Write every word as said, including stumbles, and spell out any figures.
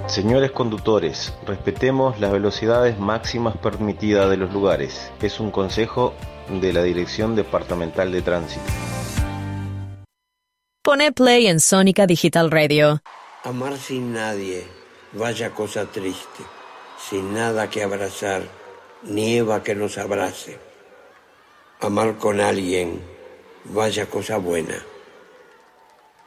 Señores conductores, respetemos las velocidades máximas permitidas de los lugares. Es un consejo de la Dirección Departamental de Tránsito. Pone play en Sónica Digital Radio. Amar sin nadie, vaya cosa triste. Sin nada que abrazar, nieva que nos abrace. Amar con alguien, vaya cosa buena.